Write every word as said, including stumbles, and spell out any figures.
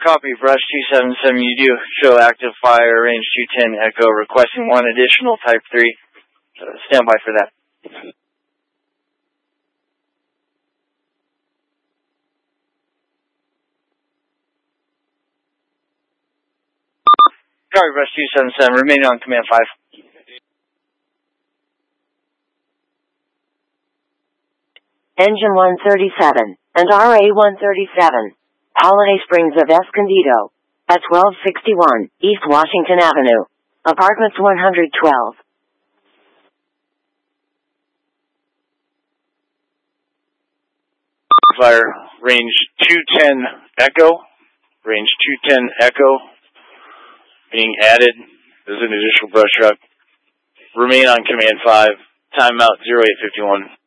Copy, Brush two seven seven. You do show active fire, range two ten, Echo, requesting one additional Type three. Uh, stand by for that. Copy, Brush two seven seven. Remaining on command five. Engine one thirty-seven and R A one thirty-seven. Holiday Springs of Escondido. At twelve sixty-one East Washington Avenue. Apartments one hundred twelve. Fire, range two ten Echo. Range two ten Echo. Being added as an additional brush truck. Remain on command five. Timeout zero eight fifty-one.